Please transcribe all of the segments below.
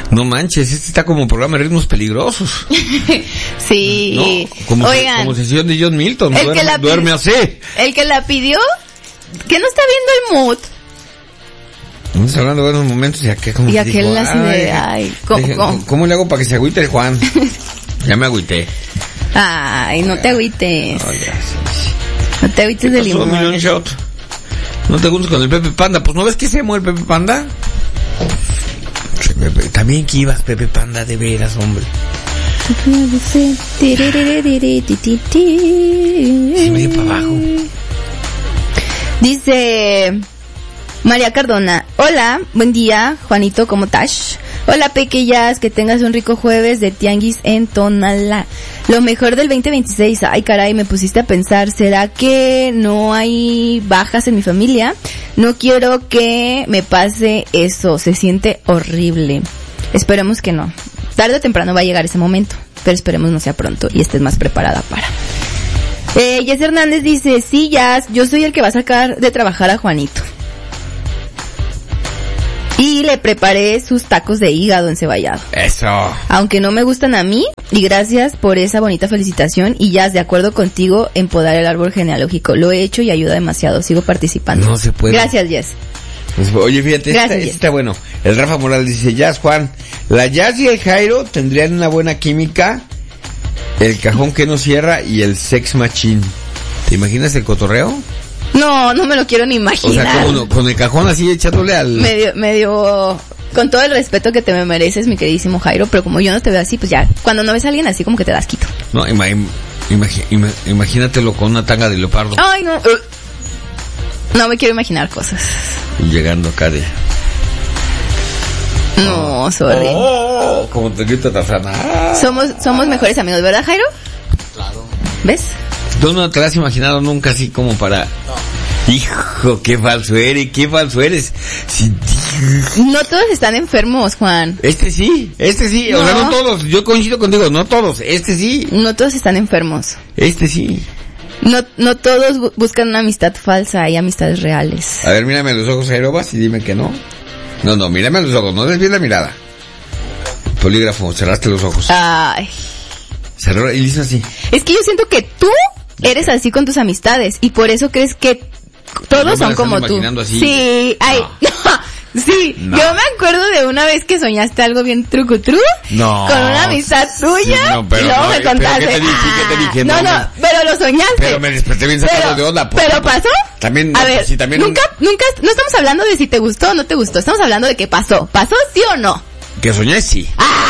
No manches, este está como programa de ritmos peligrosos. Sí. ¿No? Oigan. Como sesión de John Milton. Duerme así. El que la pidió, que no está viendo el mood. Estamos hablando de buenos momentos y aquel como y que aquel dijo, así de, ay, ¿cómo le hago para que se agüite el Juan? Ya me agüité. Ay, no te agüites. No, no te agüites de limón. ¿No te gustas con el Pepe Panda? Pues ¿no ves que se emo el Pepe Panda? También que ibas, Pepe Panda, de veras, hombre. Se me para abajo. Dice María Cardona, hola, buen día, Juanito, ¿cómo estás? Hola, pequeñas, que tengas un rico jueves de tianguis en Tonalá. Lo mejor del 2026, ay caray, me pusiste a pensar, ¿será que no hay bajas en mi familia? No quiero que me pase eso, se siente horrible. Esperemos que no. Tarde o temprano va a llegar ese momento, pero esperemos no sea pronto y estés más preparada para. Jess Hernández dice, sí, Jazz, yo soy el que va a sacar de trabajar a Juanito. Y le preparé sus tacos de hígado encebollado. Eso. Aunque no me gustan a mí, y gracias por esa bonita felicitación. Y ya, de acuerdo contigo en podar el árbol genealógico. Lo he hecho y ayuda demasiado. Sigo participando. No se puede. Gracias, Jess. Pues, oye, fíjate, este está bueno. El Rafa Morales dice, Jazz, Juan, la Jazz y el Jairo tendrían una buena química. El cajón que no cierra y el sex machine. ¿Te imaginas el cotorreo? No, no me lo quiero ni imaginar. O sea, ¿cómo no? Con el cajón así echándole al... Medio, con todo el respeto que te me mereces, mi queridísimo Jairo, pero como yo no te veo así, pues ya, cuando no ves a alguien así, como que te das quito. No, imagínatelo con una tanga de leopardo. Ay, no. No me quiero imaginar cosas. Y llegando acá de... No, sorry. Como te grita Tarzana. Somos mejores amigos, ¿verdad, Jairo? Claro. ¿Ves? ¿Tú no te lo has imaginado nunca así como para... No. Hijo, qué falso eres. Sí. No todos están enfermos, Juan. Este sí. No. O sea, no todos. Yo coincido contigo, no todos. Este sí. No todos están enfermos. Este sí. No todos buscan una amistad falsa, hay amistades reales. A ver, mírame a los ojos, Aerobas, y dime que no. No, mírame a los ojos, no desvíes la mirada. Polígrafo, cerraste los ojos. Ay. Cerró y hizo así. Es que yo siento que tú eres así con tus amistades y por eso crees que todos son como tú. Así. Sí, ay, no. Sí, no. Yo me acuerdo de una vez que soñaste algo bien trucutru con una amistad tuya, sí, pero y luego me contaste. ¿Qué te dije? No, pero lo soñaste. Pero me desperté bien sacado de onda. ¿Pero pasó? También, a ver, sí, también nunca, no estamos hablando de si te gustó o no te gustó, estamos hablando de que pasó. ¿Pasó sí o no? Que soñé sí.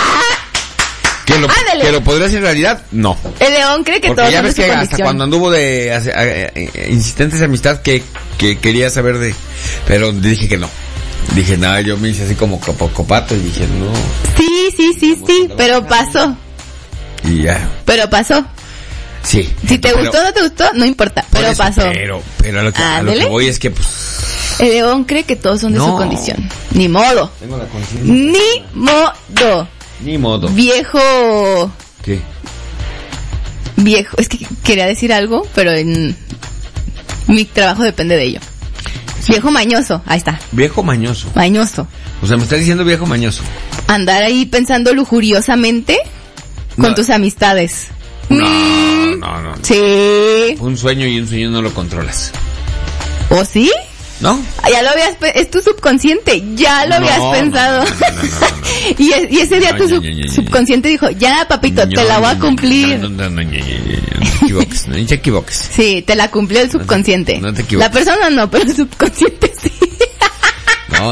Que lo podría hacer realidad, no. El León cree que porque todo ya ves que hasta cuando anduvo de insistentes amistad que quería saber de, pero dije que no. Dije, nada, yo me hice así como copato y dije, no. Sí, pero pasó. Y ya. Pero pasó. Sí. Si te gustó o no te gustó, no importa, pero eso, pasó. Pero a lo que voy es que, pues... El León cree que todos son de su condición. Ni modo. Tengo la conciencia. Ni modo. Viejo. ¿Qué? Viejo. Es que quería decir algo, pero mi trabajo depende de ello. Sí. Viejo mañoso. Ahí está. Viejo mañoso. O sea, me estás diciendo viejo mañoso. Andar ahí pensando lujuriosamente con tus amistades. No. Sí. Un sueño y un sueño no lo controlas. ¿O sí? ¿No? Ya lo habías, es tu subconsciente, ya lo habías pensado. No. Y ese día tu subconsciente dijo, ya papito, te la voy a cumplir. No te equivoques. Sí, te la cumplió el subconsciente. No te equivoques. La persona no, pero el subconsciente sí. No.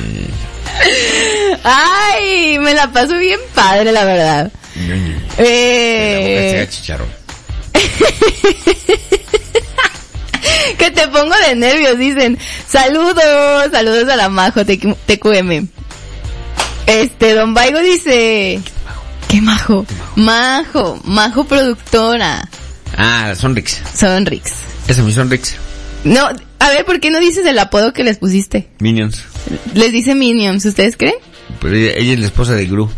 Ay, me la paso bien padre, la verdad. Chicharrón. Que te pongo de nervios, dicen. Saludos a la Majo, TQM. Don Baigo dice... ¿Qué Majo? Majo productora. Ah, Sonrix. Ese es Sonrix. No, a ver, ¿por qué no dices el apodo que les pusiste? Minions. Les dice Minions, ¿ustedes creen? Pero ella es la esposa de Gru.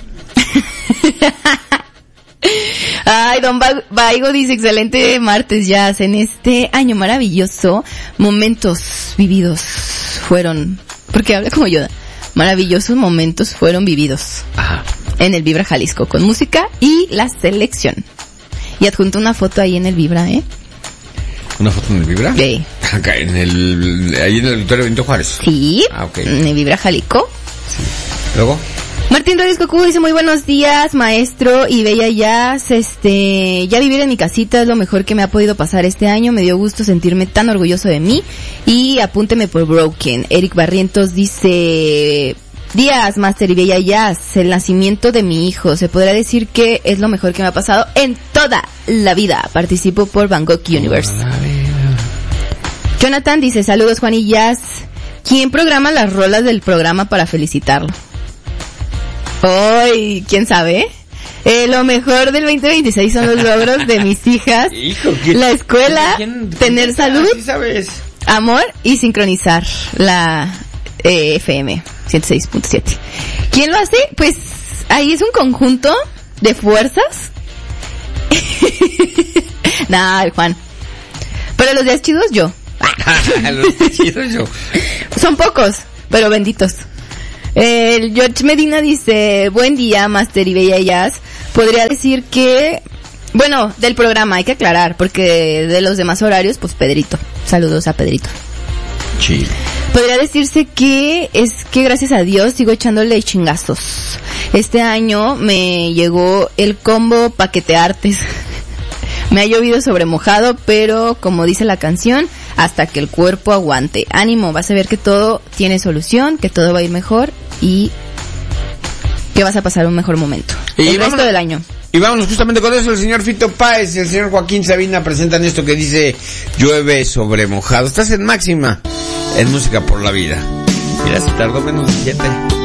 Ay, Don Baigo dice, excelente martes, Jazz. En este año maravilloso, momentos vividos fueron, porque habla como Yoda, maravillosos momentos fueron vividos. Ajá. En el Vibra Jalisco, con música y la selección. Y adjunto una foto ahí en el Vibra, ¿eh? ¿Una foto en el Vibra? Sí. Acá, ahí en el auditorio Benito Juárez. Sí. Ah, ok. En el Vibra Jalisco. Sí. Luego. Martín Rodríguez Cocu dice: muy buenos días, maestro y bella jazz. Ya vivir en mi casita es lo mejor que me ha podido pasar este año. Me dio gusto sentirme tan orgulloso de mí. Y apúnteme por Broken. Eric Barrientos dice: días, Master y bella jazz, el nacimiento de mi hijo. Se podrá decir que es lo mejor que me ha pasado en toda la vida. Participo por Bangkok Universe. Jonathan dice: saludos, Juan y Jazz. ¿Quién programa las rolas del programa para felicitarlo? ¡Ay! ¿Quién sabe? Lo mejor del 2026 son los logros de mis hijas. Hijo, la escuela, tener salud, ¿sí sabes? Amor y sincronizar la FM 106.7. ¿Quién lo hace? Pues ahí es un conjunto de fuerzas. Nah, el Juan. Pero los días chidos yo. Los días chidos yo. Son pocos, pero benditos. El George Medina dice: buen día, Master y bella jazz. Podría decir que, bueno, del programa hay que aclarar, porque de los demás horarios, pues Pedrito. Saludos a Pedrito. Sí. Podría decirse que es que gracias a Dios sigo echándole chingazos. Este año me llegó el combo paquete artes. Me ha llovido sobre mojado, pero como dice la canción, hasta que el cuerpo aguante. Ánimo, vas a ver que todo tiene solución, que todo va a ir mejor y que vas a pasar un mejor momento. Y el resto del año. Y vámonos justamente con eso. El señor Fito Páez y el señor Joaquín Sabina presentan esto que dice: llueve sobre mojado. Estás en máxima, en Música por la Vida. Mira, se tardó menos de 7.